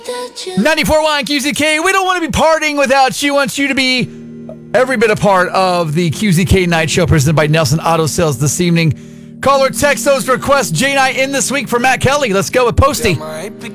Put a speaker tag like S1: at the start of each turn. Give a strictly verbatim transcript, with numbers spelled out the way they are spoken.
S1: ninety-four point one Q Z K. We don't want to be partying without you. We want you to be every bit a part of the Q Z K Night Show presented by Nelson Auto Sales this evening. Call or text those requests. J and I in this week for Matt Kelly. Let's go with Posty.